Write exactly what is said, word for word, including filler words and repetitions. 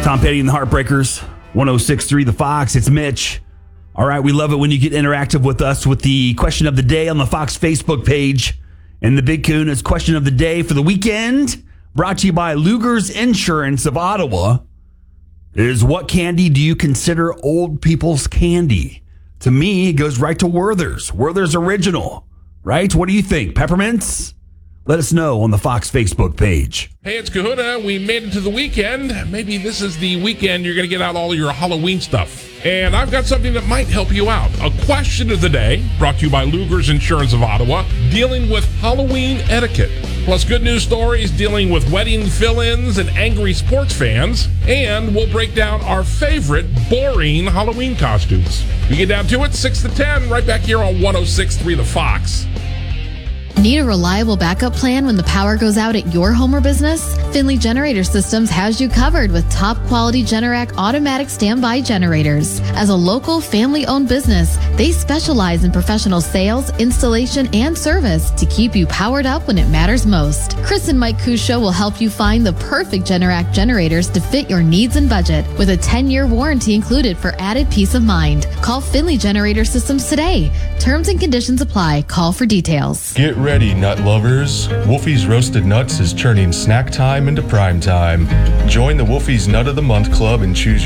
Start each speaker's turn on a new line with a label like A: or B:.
A: Tom Petty and the Heartbreakers, one oh six point three The Fox. It's Mitch. All right, we love it when you get interactive with us with the question of the day on the Fox Facebook page. And the Big Kahuna question of the day for the weekend, brought to you by Luger's Insurance of Ottawa, is what candy do you consider old people's candy? To me, it goes right to Werther's. Werther's Original, right? What do you think? Peppermints? Let us know on the Fox Facebook page.
B: Hey, it's Kahuna. We made it to the weekend. Maybe this is the weekend you're going to get out all your Halloween stuff. And I've got something that might help you out. A question of the day, brought to you by Luger's Insurance of Ottawa, dealing with Halloween etiquette. Plus good news stories dealing with wedding fill-ins and angry sports fans. And we'll break down our favorite boring Halloween costumes. We get down to it, six to ten, right back here on one oh six point three The Fox.
C: Need a reliable backup plan when the power goes out at your home or business? Finley Generator Systems has you covered with top quality Generac automatic standby generators. As a local family-owned business, they specialize in professional sales, installation, and service to keep you powered up when it matters most. Chris and Mike Cusho will help you find the perfect Generac generators to fit your needs and budget, with a ten-year warranty included for added peace of mind. Call Finley Generator Systems today. Terms and conditions apply. Call for details.
D: Get ready, nut lovers. Wolfie's Roasted Nuts is turning snack time into prime time. Join the Wolfie's Nut of the Month Club and choose